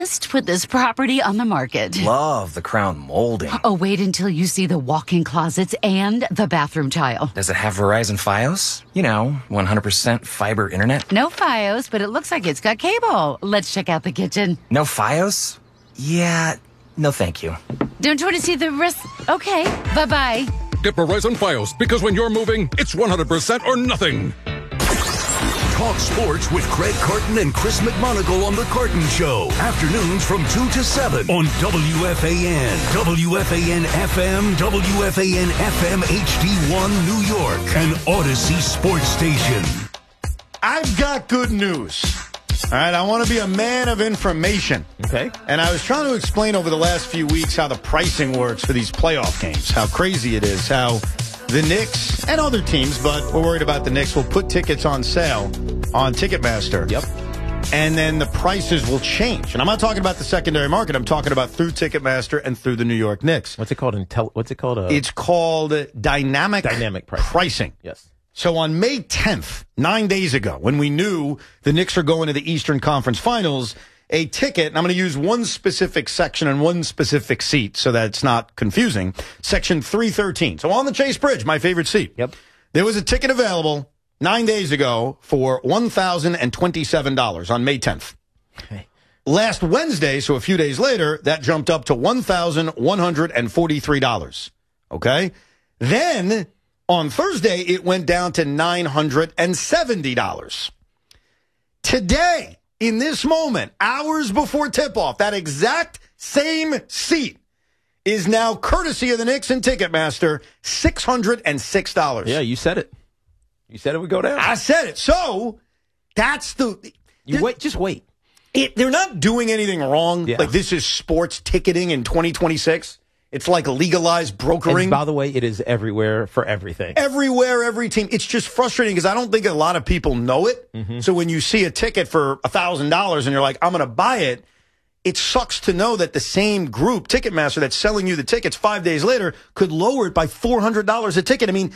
Just put this property on the market. Love the crown molding. Oh, wait until you see the walk-in closets and the bathroom tile. Does it have Verizon Fios? 100% fiber internet? No Fios, but it looks like it's got cable. Let's check out the kitchen. No Fios? Yeah, no thank you. Don't you want to see the rest? Okay, bye-bye. Get Verizon Fios, because when you're moving, it's 100% or nothing. Talk sports with Craig Carton and Chris McMonagle on The Carton Show. Afternoons from 2 to 7 on WFAN, WFAN FM, WFAN FM HD1 New York, an Odyssey sports station. I've got good news. All right, I want to be a man of information. Okay. And I was trying to explain over the last few weeks how the pricing works for these playoff games, how crazy it is, how the Knicks and other teams, but we're worried about the Knicks, will put tickets on sale on Ticketmaster. Yep. And then the prices will change. And I'm not talking about the secondary market. I'm talking about through Ticketmaster and through the New York Knicks. What's it called? It's called dynamic pricing. Yes. So on May 10th, 9 days ago, when we knew the Knicks are going to the Eastern Conference Finals, a ticket, and I'm going to use one specific section and one specific seat so that it's not confusing, section 313. So on the Chase Bridge, my favorite seat. Yep. There was a ticket available 9 days ago for $1,027 on May 10th. Okay. Last Wednesday, so a few days later, that jumped up to $1,143. Okay? Then on Thursday, it went down to $970. Today, in this moment, hours before tip-off, that exact same seat is now courtesy of the Knicks and Ticketmaster, $606. Yeah, you said it. You said it would go down. I said it. So that's Just wait. They're not doing anything wrong. Yeah. Like, this is sports ticketing in 2026. It's like legalized brokering. And by the way, it is everywhere for everything. Everywhere, every team. It's just frustrating because I don't think a lot of people know it. Mm-hmm. So when you see a ticket for $1,000 and you're like, I'm going to buy it, it sucks to know that the same group, Ticketmaster, that's selling you the tickets 5 days later could lower it by $400 a ticket. I mean,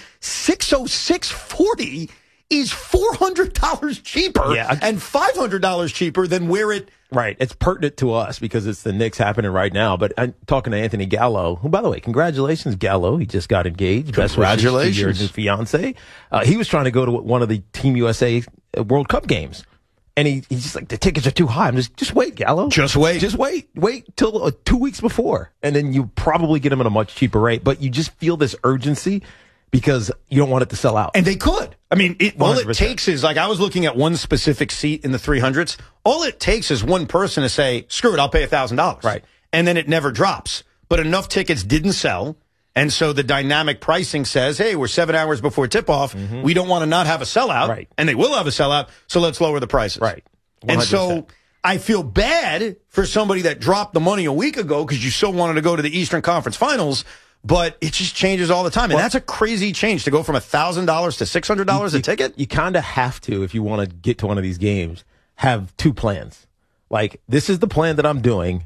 $606.40 is $400 cheaper and $500 cheaper than where it... Right. It's pertinent to us because it's the Knicks happening right now. But I'm talking to Anthony Gallo, who, by the way, congratulations, Gallo. He just got engaged. Congratulations. Best wishes to your new fiance. He was trying to go to one of the Team USA World Cup games. And he's just like, the tickets are too high. I'm just wait, Gallo. Just wait. Just wait. Wait till 2 weeks before. And then you probably get them at a much cheaper rate. But you just feel this urgency because you don't want it to sell out. And they could. I mean, all it takes is, like, I was looking at one specific seat in the 300s. All it takes is one person to say, screw it, I'll pay $1,000. Right. And then it never drops. But enough tickets didn't sell. And so the dynamic pricing says, hey, we're 7 hours before tip-off. Mm-hmm. We don't want to not have a sellout. Right. And they will have a sellout, so let's lower the prices. Right. 100%. And so I feel bad for somebody that dropped the money a week ago because you so wanted to go to the Eastern Conference Finals. But it just changes all the time. And that's a crazy change to go from $1,000 to $600 a ticket. You kind of have to, if you want to get to one of these games, have two plans. Like, this is the plan that I'm doing.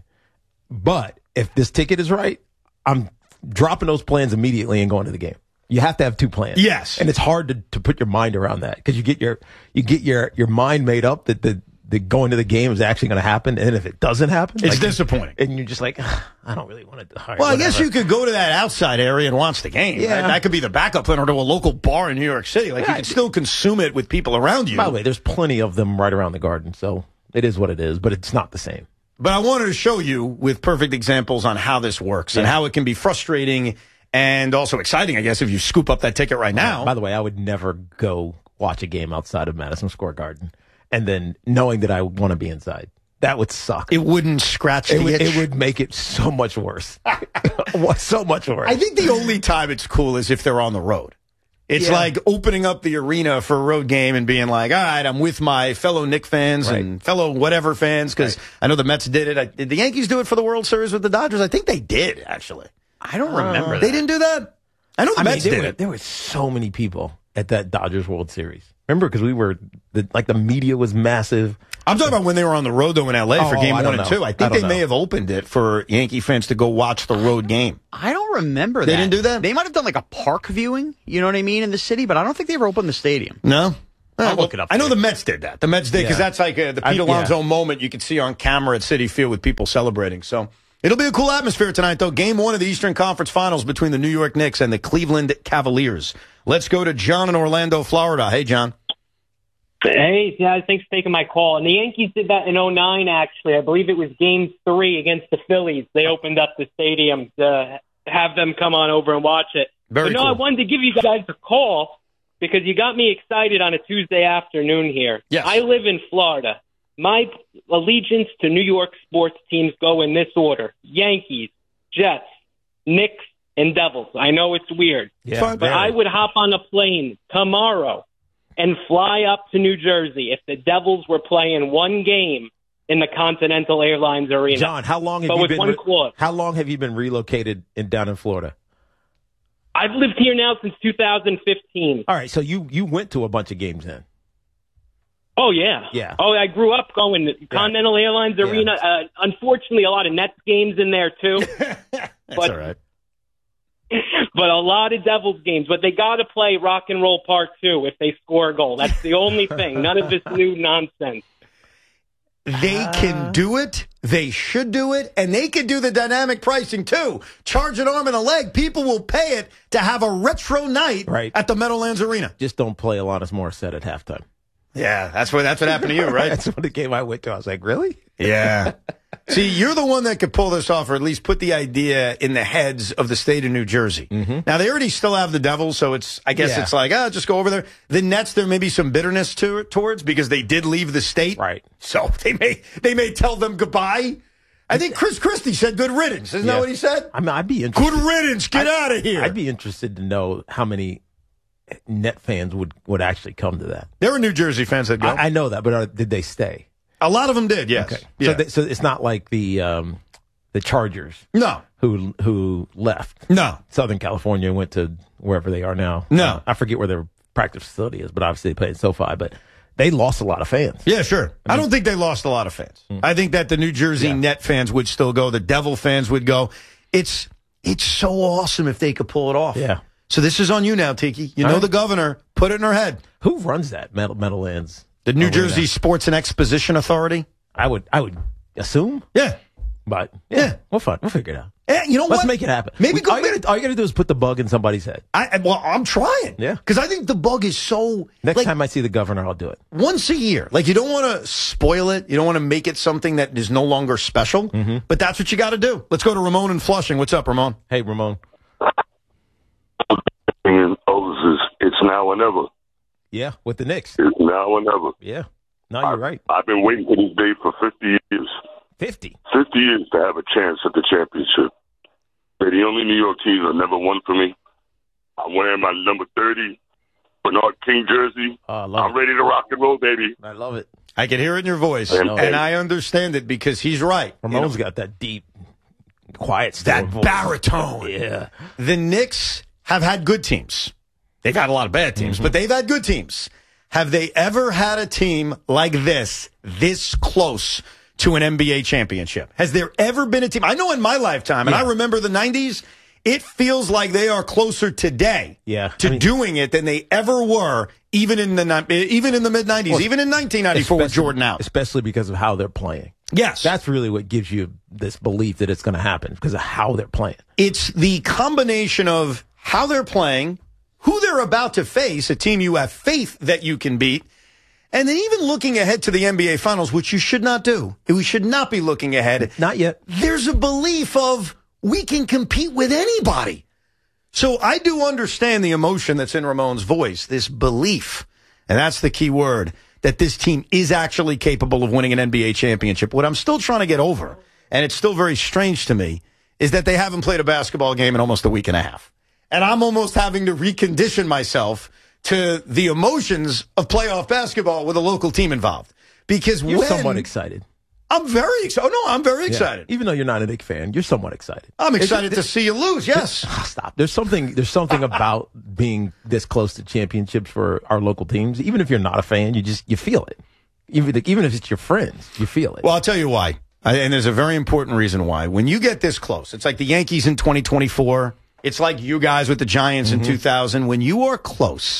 But if this ticket is right, I'm dropping those plans immediately and going to the game. You have to have two plans. Yes. And it's hard to put your mind around that because you get your mind made up that the going to the game is actually going to happen, and if it doesn't happen, it's disappointing. And you're just like, I don't really want to. Well, I guess you could go to that outside area and watch the game. Yeah, right? That could be the backup plan, or to a local bar in New York City. Like, you can still consume it with people around you. By the way, there's plenty of them right around the Garden, so it is what it is. But it's not the same. But I wanted to show you with perfect examples on how this works and how it can be frustrating and also exciting, I guess, if you scoop up that ticket right now. By the way, I would never go watch a game outside of Madison Square Garden. And then knowing that I want to be inside. That would suck. It wouldn't scratch the itch. It would make it so much worse. So much worse. I think the only time it's cool is if they're on the road. It's like opening up the arena for a road game and being like, all right, I'm with my fellow Knicks fans and fellow whatever fans, because I know the Mets did it. Did the Yankees do it for the World Series with the Dodgers? I think they did, actually. I don't remember that. They didn't do that? I know the Mets did it. There were so many people at that Dodgers World Series. Remember, because the media was massive. I'm talking about when they were on the road, though, in L.A. for Game 1 and 2. I think they may have opened it for Yankee fans to go watch the road game. I don't remember that. They didn't do that? They might have done like a park viewing, you know what I mean, in the city, but I don't think they ever opened the stadium. No? I'll look it up. I know the Mets did that. The Mets did because that's like the Pete Alonso moment you could see on camera at Citi Field with people celebrating. So it'll be a cool atmosphere tonight, though. Game 1 of the Eastern Conference Finals between the New York Knicks and the Cleveland Cavaliers. Let's go to John in Orlando, Florida. Hey, John. Hey, guys, thanks for taking my call. And the Yankees did that in 2009, actually. I believe it was Game 3 against the Phillies. They opened up the stadium to have them come on over and watch it. Very cool. I wanted to give you guys a call because you got me excited on a Tuesday afternoon here. Yes. I live in Florida. My allegiance to New York sports teams go in this order: Yankees, Jets, Knicks, and Devils. I know it's weird, but I would hop on a plane tomorrow and fly up to New Jersey if the Devils were playing one game in the Continental Airlines Arena. John, how long have you been relocated down in Florida? I've lived here now since 2015. All right, so you went to a bunch of games then. Oh, yeah. Yeah. Oh, I grew up going to Continental Airlines Arena. Unfortunately, a lot of Nets games in there, too. That's all right. But a lot of Devils games. But they got to play Rock and Roll Part 2 if they score a goal. That's the only thing. None of this new nonsense. They can do it. They should do it. And they can do the dynamic pricing, too. Charge an arm and a leg. People will pay it to have a retro night at the Meadowlands Arena. Just don't play Alanis Morissette at halftime. Yeah, that's what happened to you, right? That's what the game I went to. I was like, really? Yeah. See, you're the one that could pull this off, or at least put the idea in the heads of the state of New Jersey. Mm-hmm. Now, they already still have the Devils, so it's like, just go over there. The Nets, there may be some bitterness towards because they did leave the state. Right. So they may tell them goodbye. I think Chris Christie said good riddance. Isn't that what he said? I mean, I'd be interested. Good riddance. Get out of here. I'd be interested to know how many Net fans would actually come to that. There were New Jersey fans that go. I know that, but did they stay? A lot of them did, yes. Okay. Yeah. So it's not like the Chargers. No. Who left? No. Southern California and went to wherever they are now. No. I forget where their practice facility is, but obviously they played SoFi. But they lost a lot of fans. Yeah, sure. I don't think they lost a lot of fans. I think that the New Jersey Net fans would still go. The Devil fans would go. It's so awesome if they could pull it off. Yeah. So this is on you now, Tiki. You know the governor. Put it in her head. Who runs that Meadowlands? The New Jersey Sports and Exposition Authority. I would assume. Yeah. But we'll figure it out. Yeah, you know what? Let's make it happen. Maybe all you got to do is put the bug in somebody's head. I'm trying. Yeah. Because I think the bug is so. Next time I see the governor, I'll do it. Once a year. Like, you don't want to spoil it. You don't want to make it something that is no longer special. Mm-hmm. But that's what you got to do. Let's go to Ramon in Flushing. What's up, Ramon? Hey, Ramon. It's now or never. Yeah, with the Knicks. It's now or never. Yeah. No, you're right. I've been waiting for this day for 50 years. 50 years to have a chance at the championship. They're the only New York teams that never won for me. I'm wearing my number 30 Bernard King jersey. I'm ready to rock and roll, baby. I love it. I can hear it in your voice, and I understand it because he's right. Ramon's got that deep, quiet, that voice. Baritone. Yeah. The Knicks have had good teams. They've had a lot of bad teams, but they've had good teams. Have they ever had a team like this close to an NBA championship? Has there ever been a team? I know in my lifetime, and I remember the 90s, it feels like they are closer today to doing it than they ever were, even in the mid-90s, even in 1994 with Jordan out. Especially because of how they're playing. Yes. That's really what gives you this belief that it's going to happen, because of how they're playing. It's the combination of how they're playing, who they're about to face, a team you have faith that you can beat, and then even looking ahead to the NBA Finals, which you should not do. We should not be looking ahead. Not yet. There's a belief of we can compete with anybody. So I do understand the emotion that's in Ramon's voice, this belief, and that's the key word, that this team is actually capable of winning an NBA championship. What I'm still trying to get over, and it's still very strange to me, is that they haven't played a basketball game in almost a week and a half. And I'm almost having to recondition myself to the emotions of playoff basketball with a local team involved. Because you're somewhat excited. I'm very excited. Oh, no, I'm very excited. Even though you're not a Knicks fan, you're somewhat excited. I'm excited to see you lose, yes. Stop. There's something about being this close to championships for our local teams. Even if you're not a fan, you feel it. Even if it's your friends, you feel it. Well, I'll tell you why. And there's a very important reason why. When you get this close, it's like the Yankees in 2024. It's like you guys with the Giants in 2000. When you are close,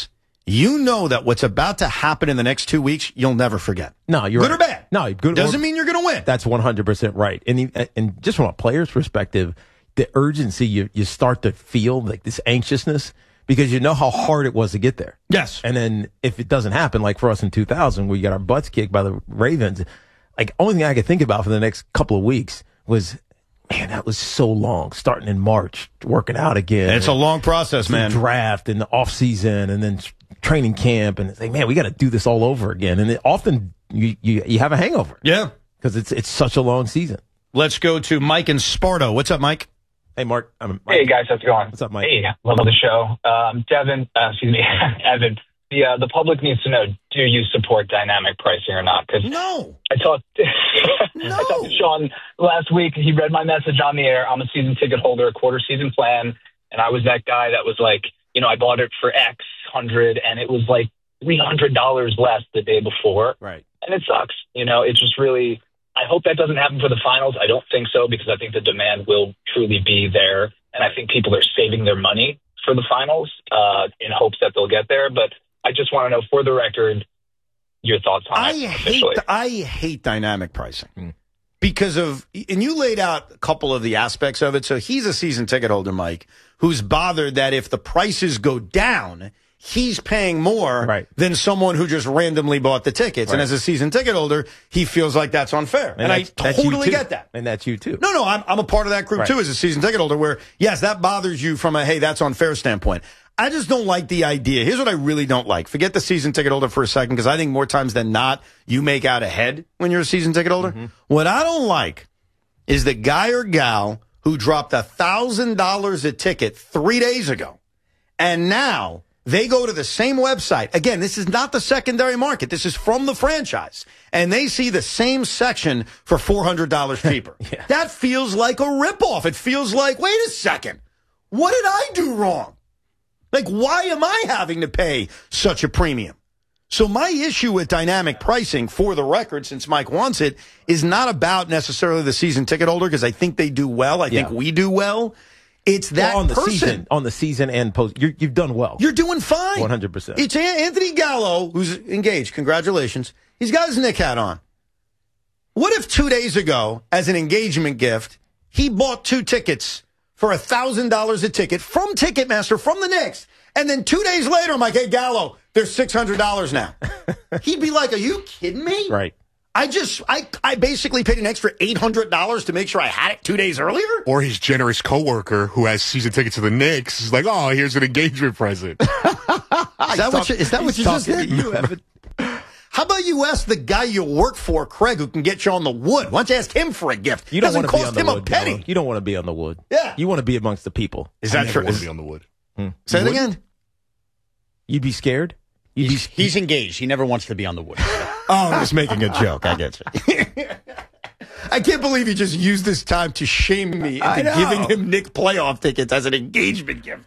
you know that what's about to happen in the next 2 weeks, you'll never forget. No, you're good right. or bad. No, good. Doesn't mean you're going to win. That's 100% right. And just from a player's perspective, the urgency you start to feel, like this anxiousness, because you know how hard it was to get there. Yes. And then if it doesn't happen, like for us in 2000, we got our butts kicked by the Ravens, like only thing I could think about for the next couple of weeks was, man, that was so long, starting in March, working out again. It's a long process, man. Draft and the off season and then training camp, and it's like, man, we got to do this all over again. And often you have a hangover. Yeah. Because it's such a long season. Let's go to Mike in Sparta. What's up, Mike? Hey, Mark. Mike. Hey, guys. How's it going? What's up, Mike? Hey, love the show. Devin, Evan, the public needs to know, do you support dynamic pricing or not? Because no. I talked to Sean last week. He read my message on the air. I'm a season ticket holder, a quarter season plan. And I was that guy that was like, I bought it for X hundred and it was like $300 less the day before. Right. And it sucks. It just really, I hope that doesn't happen for the finals. I don't think so, because I think the demand will truly be there. And I think people are saving their money for the finals in hopes that they'll get there. But I just want to know, for the record, your thoughts on it. I hate dynamic pricing because of, and you laid out a couple of the aspects of it. So he's a season ticket holder, Mike, who's bothered that if the prices go down, he's paying more than someone who just randomly bought the tickets. And as a season ticket holder, he feels like that's unfair. And I totally get that. And that's you too. No, I'm a part of that group too as a season ticket holder where, yes, that bothers you from a, hey, that's unfair standpoint. I just don't like the idea. Here's what I really don't like. Forget the season ticket holder for a second, because I think more times than not, you make out ahead when you're a season ticket holder. Mm-hmm. What I don't like is the guy or gal who dropped $1,000 a ticket 3 days ago, and now they go to the same website. Again, this is not the secondary market. This is from the franchise. And they see the same section for $400 cheaper. Yeah. That feels like a ripoff. It feels like, wait a second, what did I do wrong? Like, why am I having to pay such a premium? So my issue with dynamic pricing, for the record, since Mike wants it, is not about necessarily the season ticket holder, because I think they do well. I think we do well. It's that on the person. On the season and post. You've done well. You're doing fine. 100%. It's Anthony Gallo, who's engaged. Congratulations. He's got his Knick hat on. What if 2 days ago, as an engagement gift, he bought 2 tickets for $1,000 a ticket from Ticketmaster, from the Knicks, and then 2 days later, I'm like, hey, Gallo, they're $600 now. He'd be like, are you kidding me? Right. I basically paid an extra $800 to make sure I had it 2 days earlier? Or his generous coworker who has season tickets to the Knicks is like, oh, here's an engagement present. Is that what you just did? You haven't. How about you ask the guy you work for, Craig, who can get you on the wood? Why don't you ask him for a gift? You don't Doesn't want to be cost on the him wood, a penny. Dylan. You don't want to be on the wood. Yeah. You want to be amongst the people. Is that true? I want to be on the wood. Say it again. You'd be scared? He's engaged. He never wants to be on the wood. Oh, I'm just making a joke. I get you. I can't believe you just used this time to shame me into giving him Knick playoff tickets as an engagement gift.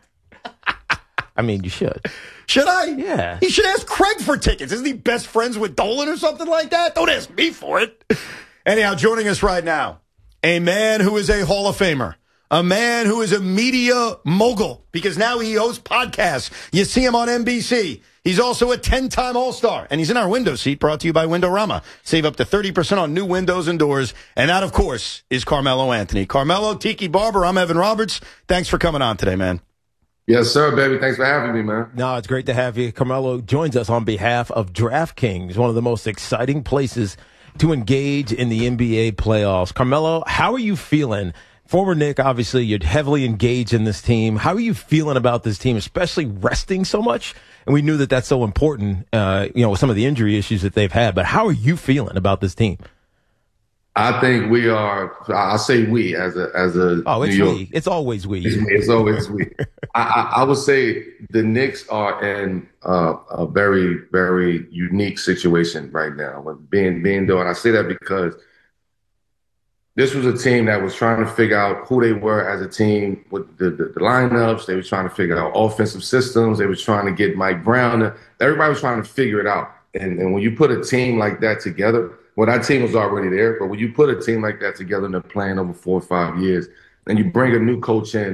I mean, you should. Should I? Yeah. He should ask Craig for tickets. Isn't he best friends with Dolan or something like that? Don't ask me for it. Anyhow, joining us right now, a man who is a Hall of Famer. A man who is a media mogul, because now he hosts podcasts. You see him on NBC. He's also a 10-time All-Star, and he's in our window seat, brought to you by Windorama. Save up to 30% on new windows and doors. And that, of course, is Carmelo Anthony. Carmelo, Tiki Barber, I'm Evan Roberts. Thanks for coming on today, man. Yes, sir, baby. Thanks for having me, man. No, it's great to have you. Carmelo joins us on behalf of DraftKings, one of the most exciting places to engage in the NBA playoffs. Carmelo, how are you feeling? Former Knick, obviously, you're heavily engaged in this team. How are you feeling about this team, especially resting so much? And we knew that that's so important, with some of the injury issues that they've had. But how are you feeling about this team? I think we are. I say we as a. Oh, it's New York. we. It's always we. It's always we. I would say the Knicks are in a very, very unique situation right now. With being though, and I say that because this was a team that was trying to figure out who they were as a team with the lineups. They were trying to figure out offensive systems. They were trying to get Mike Brown. Everybody was trying to figure it out. And when you put a team like that together, well, that team was already there. But when you put a team like that together and they're playing over 4 or 5 years, and you bring a new coach in,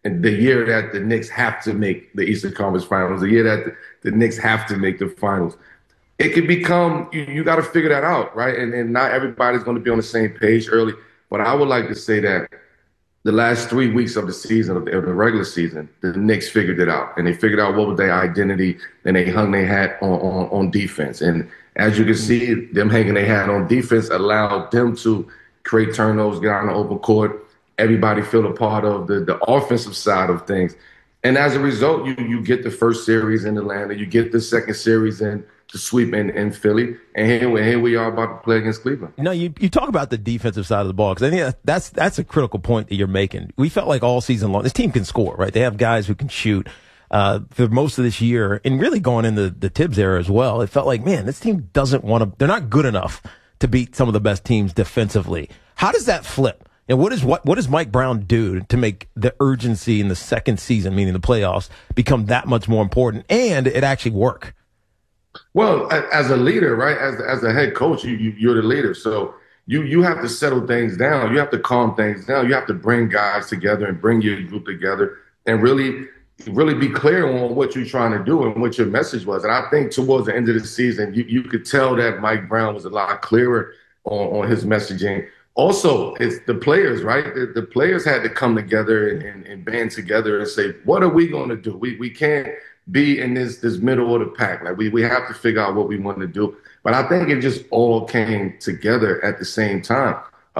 the year that the Knicks have to make the Eastern Conference Finals, the year that the Knicks have to make the finals. It could become, you got to figure that out, right? And not everybody's going to be on the same page early. But I would like to say that the last 3 weeks of the season, of the regular season, the Knicks figured it out. And they figured out what was their identity, and they hung their hat on defense. And as you can see, them hanging their hat on defense allowed them to create turnovers, get on the open court. Everybody feel a part of the offensive side of things. And as a result, you get the first series in Atlanta, you get the second series in the sweep in Philly, and here we are about to play against Cleveland. No, you talk about the defensive side of the ball, because I think that's a critical point that you're making. We felt like all season long, this team can score, right? They have guys who can shoot. For most of this year, and really going into the Tibbs era as well, it felt like, man, this team doesn't want to, they're not good enough to beat some of the best teams defensively. How does that flip? And what does Mike Brown do to make the urgency in the second season, meaning the playoffs, become that much more important and it actually work? Well, as a leader, right, as a head coach, you're the leader. So you have to settle things down. You have to calm things down. You have to bring guys together and bring your group together and really be clear on what you're trying to do and what your message was. And I think towards the end of the season, you could tell that Mike Brown was a lot clearer on his messaging. Also, it's the players, right? The players had to come together and band together and say, what are we going to do? We can't be in this middle of the pack. Like we have to figure out what we want to do. But I think it just all came together at the same time.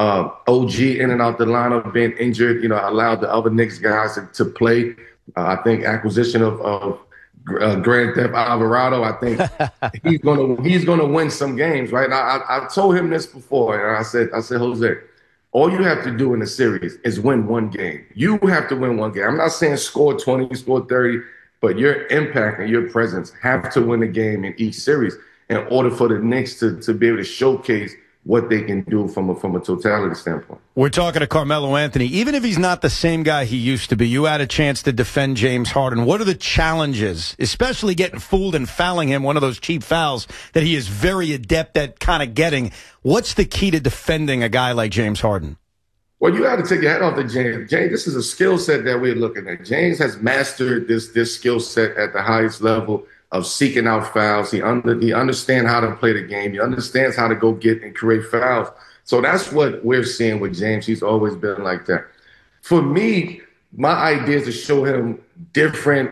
OG in and out the lineup, being injured, allowed the other Knicks guys to play. I think acquisition of Grand Theft Alvarado, I think he's gonna win some games, right? I told him this before, and I said, Jose, all you have to do in the series is win one game. You have to win one game. I'm not saying score 20, score 30, but your impact and your presence have to win a game in each series in order for the Knicks to be able to showcase what they can do from a totality standpoint. We're talking to Carmelo Anthony. Even if he's not the same guy he used to be, you had a chance to defend James Harden. What are the challenges, especially getting fooled and fouling him, one of those cheap fouls that he is very adept at kind of getting? What's the key to defending a guy like James Harden? Well, you got to take your hat off to James. James, this is a skill set that we're looking at. James has mastered this skill set at the highest level of seeking out fouls. He understands how to play the game. He understands how to go get and create fouls. So that's what we're seeing with James. He's always been like that. For me, my idea is to show him different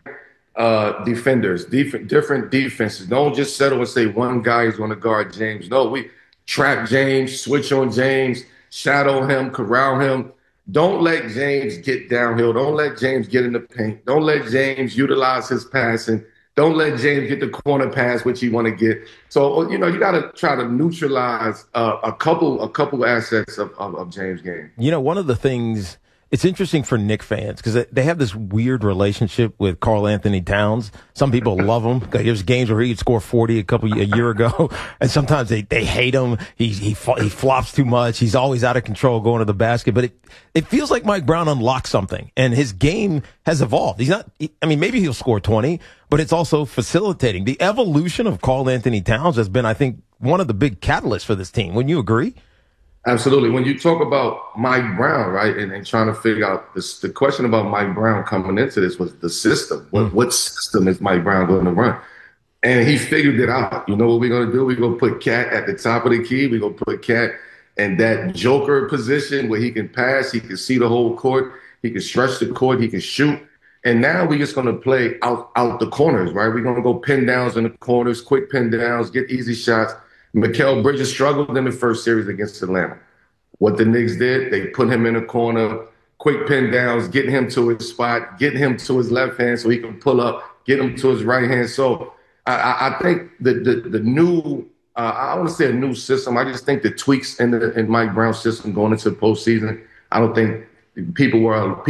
defenders, different defenses. Don't just settle and say one guy is going to guard James. No, we trap James, switch on James, shadow him, corral him. Don't let James get downhill. Don't let James get in the paint. Don't let James utilize his passing. Don't let James get the corner pass, which he want to get. So, you got to try to neutralize a couple assets of James' game. One of the things, it's interesting for Knicks fans because they have this weird relationship with Karl Anthony Towns. Some people love him. There's games where he'd score 40 a year ago, and sometimes they hate him. He flops too much. He's always out of control going to the basket. But it feels like Mike Brown unlocked something, and his game has evolved. Maybe he'll score 20, but it's also facilitating. The evolution of Karl Anthony Towns has been, I think, one of the big catalysts for this team. Wouldn't you agree? Absolutely. When you talk about Mike Brown, right, and trying to figure out this, the question about Mike Brown coming into this was the system. What system is Mike Brown going to run? And he figured it out. You know what we're going to do? We're going to put Cat at the top of the key. We're going to put Cat in that joker position where he can pass, he can see the whole court, he can stretch the court, he can shoot. And now we're just going to play out the corners, right? We're going to go pin downs in the corners, quick pin downs, get easy shots. Mikal Bridges struggled in the first series against Atlanta. What the Knicks did, they put him in a corner, quick pin downs, get him to his spot, get him to his left hand so he can pull up, get him to his right hand. So I think the new, I don't want to say a new system. I just think the tweaks in Mike Brown's system going into the postseason, I don't think people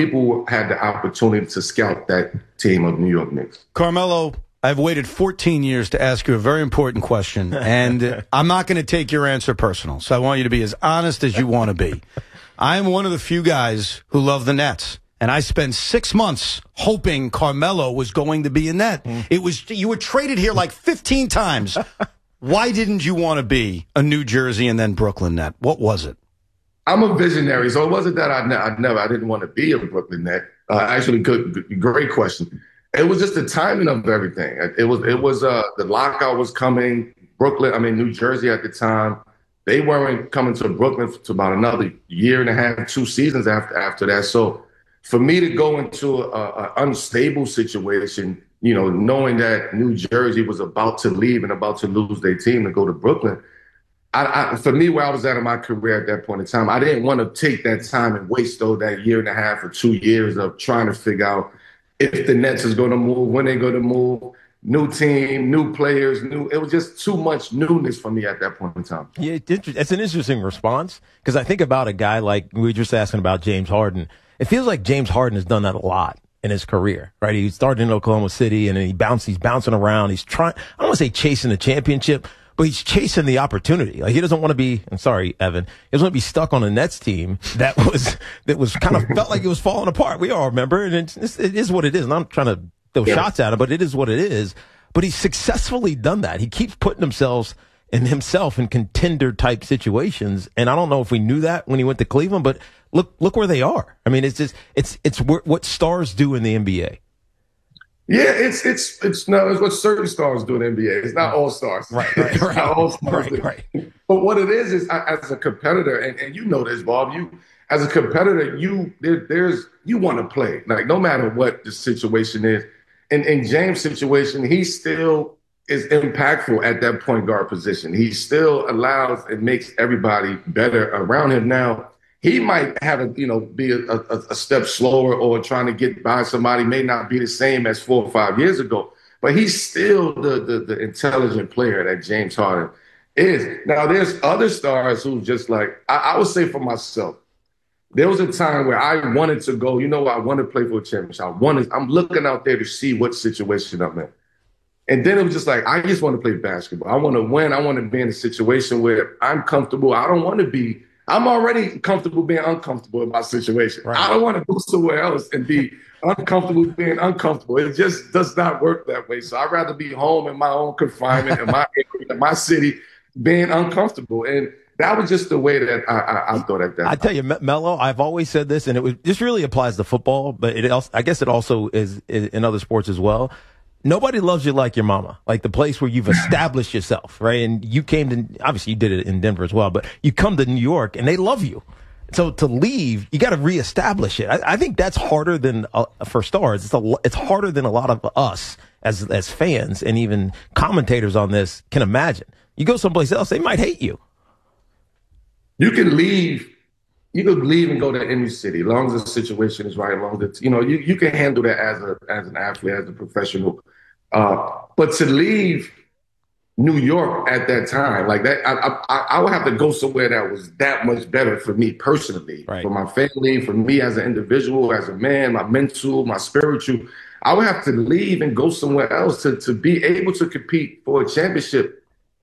had the opportunity to scout that team of New York Knicks. Carmelo, I've waited 14 years to ask you a very important question, and I'm not going to take your answer personal, so I want you to be as honest as you want to be. I am one of the few guys who love the Nets, and I spent 6 months hoping Carmelo was going to be a Net. You were traded here like 15 times. Why didn't you want to be a New Jersey and then Brooklyn Net? What was it? I'm a visionary, so it wasn't that I didn't want to be a Brooklyn Net. Actually, great question. It was just the timing of everything. It was the lockout was coming. New Jersey at the time, they weren't coming to Brooklyn for about another year and a half, 2 seasons after that. So for me to go into an unstable situation, knowing that New Jersey was about to leave and about to lose their team to go to Brooklyn, for me, where I was at in my career at that point in time, I didn't want to take that time and waste that year and a half or 2 years of trying to figure out if the Nets is going to move, when they're going to move, new team, new players, it was just too much newness for me at that point in time. Yeah, it's an interesting response because I think about a guy like we were just asking about James Harden. It feels like James Harden has done that a lot in his career, right? He started in Oklahoma City and then he's bouncing around. He's trying, I don't want to say chasing the championship, but he's chasing the opportunity. Like he doesn't want to be, I'm sorry, Evan, he doesn't want to be stuck on a Nets team that was kind of felt like it was falling apart. We all remember, and it is what it is. And I'm trying to throw shots at him, but it is what it is. But he's successfully done that. He keeps putting himself in contender type situations. And I don't know if we knew that when he went to Cleveland, but look where they are. I mean, it's what stars do in the NBA. Yeah, it's what certain stars do in the NBA. It's not all stars. Right. Not all stars. Right. But what it is as a competitor, and you know this, Bob, as a competitor, you want to play. Like no matter what the situation is. In James' situation, he still is impactful at that point guard position. He still allows and makes everybody better around him. Now, he might have be a step slower or trying to get by somebody may not be the same as 4 or 5 years ago, but he's still the intelligent player that James Harden is. Now, there's other stars who just like, I would say for myself, there was a time where I wanted to go, I want to play for a championship. I'm looking out there to see what situation I'm in. And then it was just like, I just want to play basketball. I want to win. I want to be in a situation where I'm comfortable. I'm already comfortable being uncomfortable in my situation. Right. I don't want to go somewhere else and be uncomfortable being uncomfortable. It just does not work that way. So I'd rather be home in my own confinement in my city being uncomfortable. And that was just the way that I thought at that. I tell you, Melo, I've always said this, and this really applies to football, but I guess it also is in other sports as well. Nobody loves you like your mama, like the place where you've established yourself, right? And you obviously you did it in Denver as well, but you come to New York and they love you. So to leave, you got to reestablish it. I think that's harder than for stars. It's harder than a lot of us as fans and even commentators on this can imagine. You go someplace else, they might hate you. You can leave. You could leave and go to any city, as long as the situation is right. As long as you can handle that as an athlete, as a professional. But to leave New York at that time, like that, I would have to go somewhere that was that much better for me personally, right. For my family, for me as an individual, as a man, my mental, my spiritual. I would have to leave and go somewhere else to be able to compete for a championship.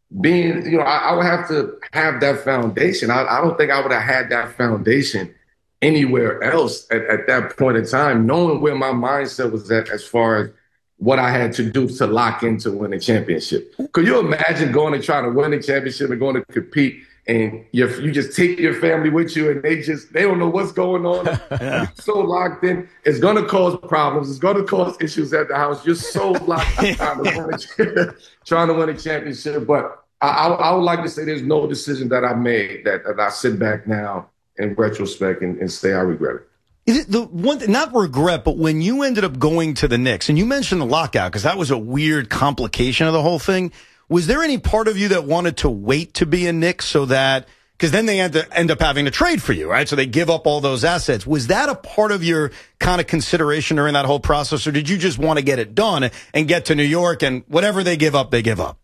I would have to have that foundation. I don't think I would have had that foundation anywhere else at that point in time, knowing where my mindset was at as far as what I had to do to lock into win a championship. Could you imagine going to try to win a championship and going to compete and you just take your family with you and they don't know what's going on. Yeah. You're so locked in. It's going to cause problems. It's going to cause issues at the house. You're so locked in trying to win a championship. But I would like to say there's no decision that I made that I sit back now in retrospect and say I regret it. Is it the one, not regret, but when you ended up going to the Knicks, and you mentioned the lockout, because that was a weird complication of the whole thing, was there any part of you that wanted to wait to be a Knicks so that, because then they end up having to trade for you, right? So they give up all those assets. Was that a part of your kind of consideration during that whole process, or did you just want to get it done and get to New York and whatever they give up, they give up?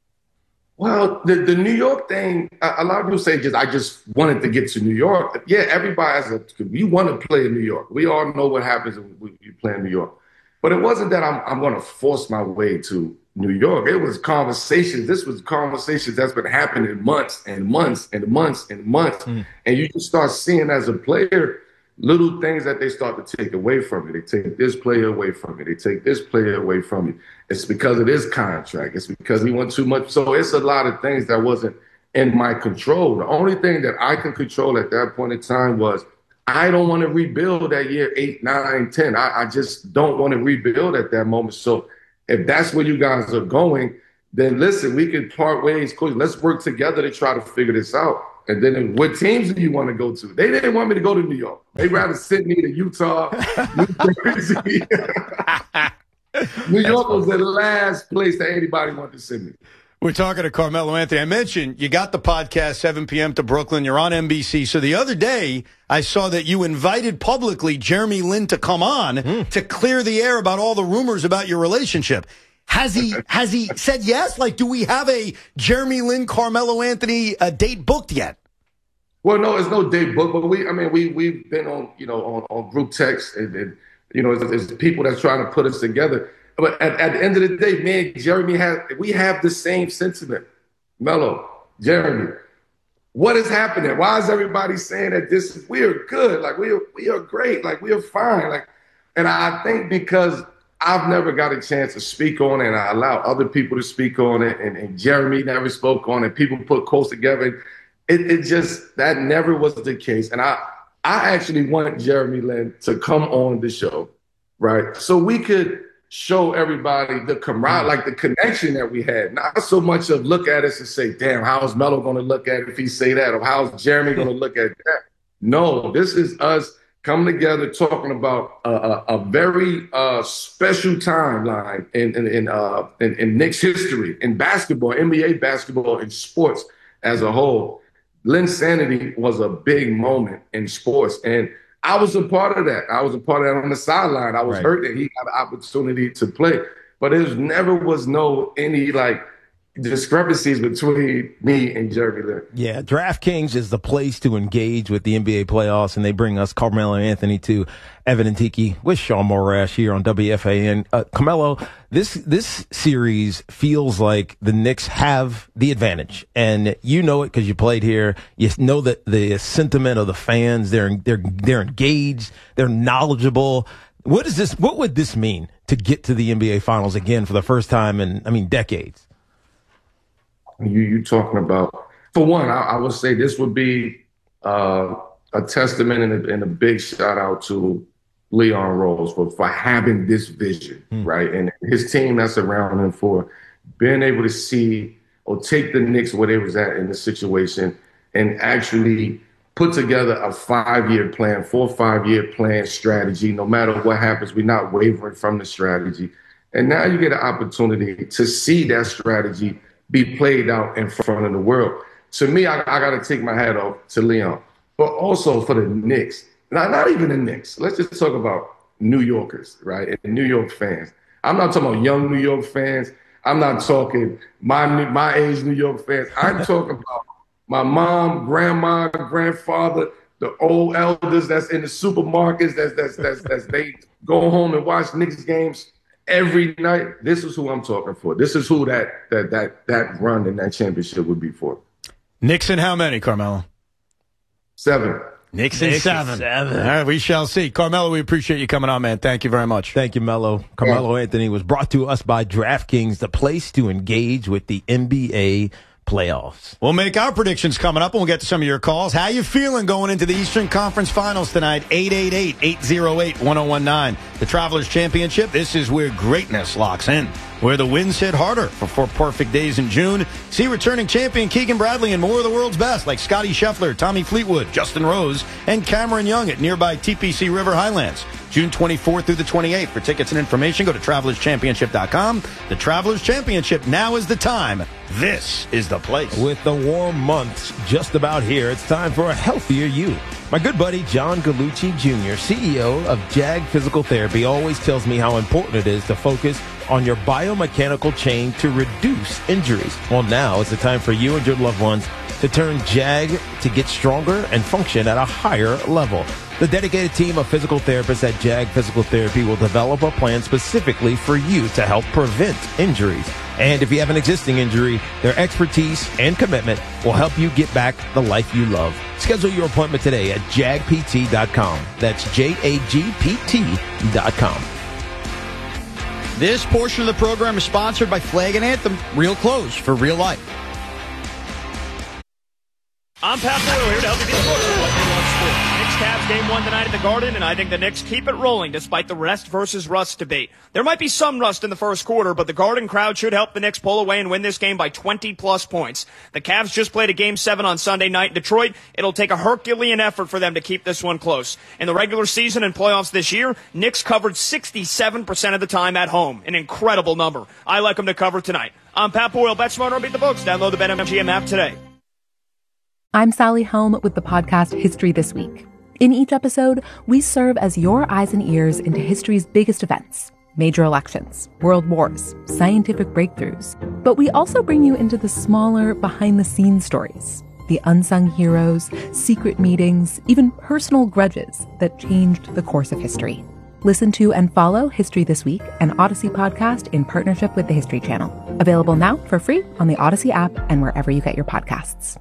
Well, the New York thing, a lot of people say I just wanted to get to New York. Yeah, everybody we want to play in New York. We all know what happens when you play in New York. But it wasn't that I'm going to force my way to New York. It was conversations. This was conversations that's been happening months and months and months and months. And you can start seeing as a player little things that they start to take away from you. They take this player away from you. They take this player away from you. It's because of this contract. It's because he won too much. So it's a lot of things that wasn't in my control. The only thing that I can control at that point in time was I don't want to rebuild that year 8, 9, 10. I just don't want to rebuild at that moment. So if that's where you guys are going, then listen, we can part ways. Coach, let's work together to try to figure this out. And then what teams do you want to go to? They didn't want me to go to New York. They'd rather send me to Utah, New Jersey. New York was the last place that anybody wanted to send me. We're talking to Carmelo Anthony. I mentioned you got the podcast 7 p.m. to Brooklyn. You're on NBC. So the other day, I saw that you invited publicly Jeremy Lin to come on to clear the air about all the rumors about your relationship. Has he said yes? Like, do we have a Jeremy Lin, Carmelo Anthony date booked yet? Well, no, it's no date booked, but we've been on, on group text and it's people that's trying to put us together. But at the end of the day, me and Jeremy we have the same sentiment. Melo, Jeremy, what is happening? Why is everybody saying that we are good? Like we are great. Like we are fine. Like, and I think because I've never got a chance to speak on it, and I allow other people to speak on it, and Jeremy never spoke on it. People put quotes together. It just, that never was the case. And I actually want Jeremy Lin to come on the show, right? So we could show everybody the camaraderie, like the connection that we had. Not so much of look at us and say, damn, how's Melo going to look at it if he say that? Or how's Jeremy going to look at that? No, this is us coming together talking about a very special timeline in Knicks history, in basketball, NBA basketball, and sports as a whole. Linsanity was a big moment in sports, and I was a part of that. I was a part of that on the sideline. I was hurt that he got an opportunity to play, but there never was any discrepancies between me and Jeremy Lin. Yeah, DraftKings is the place to engage with the NBA playoffs, and they bring us Carmelo Anthony to Evan and Tiki with Sean Morash here on WFAN. Carmelo, this series feels like the Knicks have the advantage, and you know it because you played here. You know that the sentiment of the fans, they're engaged, they're knowledgeable. What would this mean to get to the NBA Finals again for the first time in decades? You talking about, for one, I would say this would be a testament and a big shout out to Leon Rose for having this vision, right? And his team that's around him for being able to see or take the Knicks where they was at in the situation and actually put together a 5-year plan, 4 or 5-year plan strategy. No matter what happens, we're not wavering from the strategy. And now you get an opportunity to see that strategy be played out in front of the world. To me, I got to take my hat off to Leon, but also for the Knicks. Not even the Knicks. Let's just talk about New Yorkers, right? And New York fans. I'm not talking about young New York fans. I'm not talking my age New York fans. I'm talking about my mom, grandma, grandfather, the old elders that's in the supermarkets, that's they go home and watch Knicks games every night. This is who I'm talking for. This is who that run in that championship would be for. Knicks and how many, Carmelo? 7. Knicks and 7. All right, we shall see. Carmelo, we appreciate you coming on, man. Thank you very much. Thank you, Melo. Carmelo Anthony was brought to us by DraftKings, the place to engage with the NBA playoffs. We'll make our predictions coming up, and we'll get to some of your calls. How you feeling going into the Eastern Conference Finals tonight? 888-808-1019. The Travelers Championship. This is where greatness locks in, where the wins hit harder for 4 perfect days in June. See returning champion Keegan Bradley and more of the world's best like Scottie Scheffler, Tommy Fleetwood, Justin Rose, and Cameron Young at nearby TPC River Highlands. June 24th through the 28th. For tickets and information, go to TravelersChampionship.com. The Travelers Championship, now is the time. This is the place. With the warm months just about here, it's time for a healthier you. My good buddy John Gallucci Jr., CEO of JAG Physical Therapy, always tells me how important it is to focus on your biomechanical chain to reduce injuries. Well, now is the time for you and your loved ones to turn JAG to get stronger and function at a higher level. The dedicated team of physical therapists at JAG Physical Therapy will develop a plan specifically for you to help prevent injuries. And if you have an existing injury, their expertise and commitment will help you get back the life you love. Schedule your appointment today at jagpt.com. That's JAGPT.com. This portion of the program is sponsored by Flag and Anthem, real clothes for real life. I'm Pat Boyle here to help you get closer to what you love sports. Knicks-Cavs game 1 tonight at the Garden, and I think the Knicks keep it rolling despite the rest versus rust debate. There might be some rust in the first quarter, but the Garden crowd should help the Knicks pull away and win this game by 20-plus points. The Cavs just played a Game 7 on Sunday night in Detroit. It'll take a Herculean effort for them to keep this one close. In the regular season and playoffs this year, Knicks covered 67% of the time at home, an incredible number. I like them to cover tonight. I'm Pat Boyle, Bet Smarter and Beat the Books. Download the BetMGM app today. I'm Sally Helm with the podcast History This Week. In each episode, we serve as your eyes and ears into history's biggest events, major elections, world wars, scientific breakthroughs. But we also bring you into the smaller, behind-the-scenes stories, the unsung heroes, secret meetings, even personal grudges that changed the course of history. Listen to and follow History This Week, an Odyssey podcast in partnership with the History Channel. Available now for free on the Odyssey app and wherever you get your podcasts.